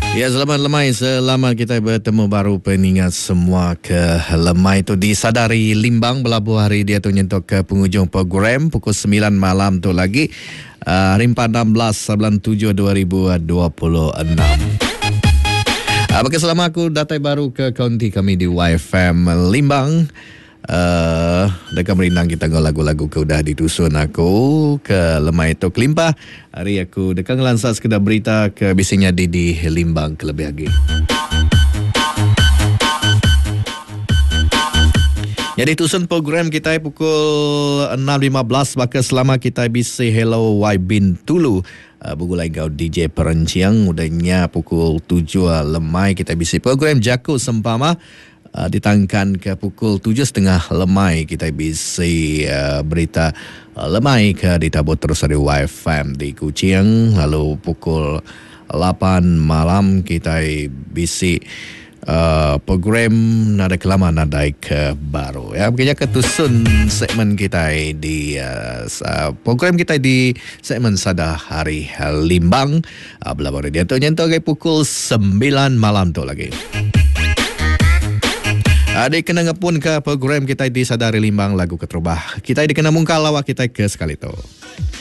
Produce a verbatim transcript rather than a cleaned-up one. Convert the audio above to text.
Ya, selamat lemai. Selamat kita bertemu baru peningat semua ke lemai tu disadari Limbang berlabuh hari dia tu nyentuh ke penghujung program pukul sembilan malam tu lagi. Uh, hari empat enam belas bulan tujuh dua ribu dua puluh enam. Uh, Bagi selama aku datai baru ke kaunti kami di Y F M Limbang. Uh, dekat merinang kita ngau lagu-lagu ke udah ditusun aku ke lemai tu kelimpah. Hari aku dekat ngelansa sekedar berita ke bisingnya di di Limbang ke lebih lagi. Jadi tusun program kita pukul enam lima belas maka selama kita bisa Hello Y Bin Tulu. Uh, Bugulai gau D J Perenciang udahnya pukul tujuh lemai kita bisa program Jaku Sempama. Uh, ditangkan ke pukul tujuh setengah lemai kita bisa uh, berita uh, lemai ke ditabur terus dari Y F M di Kuching. Lalu pukul lapan malam kita bisa uh, program nada kelama nada ke baru ya. Begini ketusun segmen kita di uh, program kita di segmen Sada Hari Limbang. Uh, Belabur dia tu nyentuh ke pukul sembilan malam tu lagi. Adik kena ngepun ke program kita di Sadari Limbang lagu keterubah. Kita dikena mungkal lawak kita ke sekali tu.